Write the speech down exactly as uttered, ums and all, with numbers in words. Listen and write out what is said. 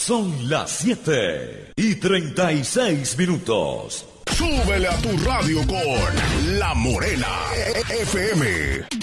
Son las siete y treinta y seis minutos. Súbele a tu radio con La Morena F M.